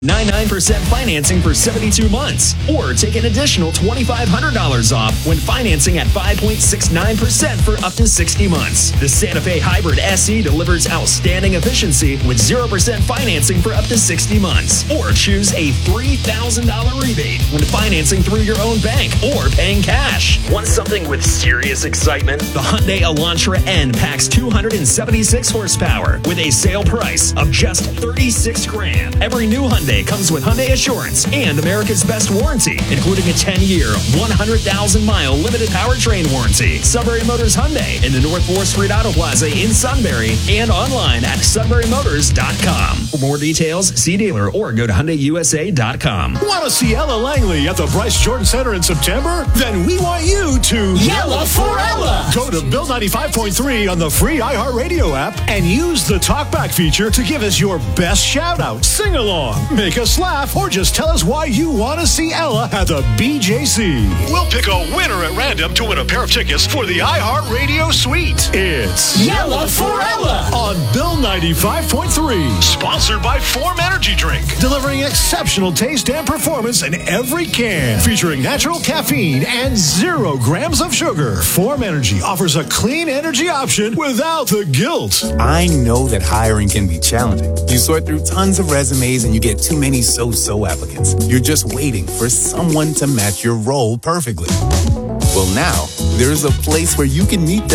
99% financing for 72 months, or take an additional $2,500 off when financing at 5.69% for up to 60 months. The Santa Fe Hybrid SE delivers outstanding efficiency with 0% financing for up to 60 months, or choose a $3,000 rebate when financing through your own bank or paying cash. Want something with serious excitement? The Hyundai Elantra N packs 276 horsepower with a sale price of just $36,000. Every new Hyundai comes with Hyundai Assurance and America's Best Warranty, including a 10-year, 100,000-mile limited powertrain warranty. Sunbury Motors Hyundai in the North 4th Street Auto Plaza in Sunbury and online at sunburymotors.com. For more details, see dealer or go to HyundaiUSA.com. Want to see Ella Langley at the Bryce Jordan Center in September? Then we want you to Yella for Ella. Go to Bill 95.3 on the free iHeartRadio app and use the TalkBack feature to give us your best shout-out, sing-along, make us laugh, or just tell us why you want to see Ella at the BJC. We'll pick a winner at random to win a pair of tickets for the iHeartRadio Suite. It's Yella for Ella on Bill 95.3. Sponsored by Form Energy Drink. Delivering exceptional taste and performance in every can. Featuring natural caffeine and 0 grams of sugar. Form Energy offers a clean energy option without the guilt. I know that hiring can be challenging. You sort through tons of resumes and you get too many so-so applicants. You're just waiting for someone to match your role perfectly. Well, now, there's a place where you can meet them